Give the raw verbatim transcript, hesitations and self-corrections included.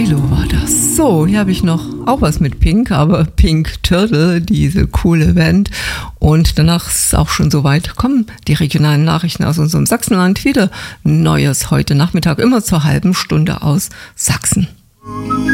J-Lo war das. So, hier habe ich noch auch was mit Pink, aber Pink Turtle, diese coole Band. Und danach ist es auch schon soweit. Kommen die regionalen Nachrichten aus unserem Sachsenland wieder. Neues heute Nachmittag, immer zur halben Stunde aus Sachsen.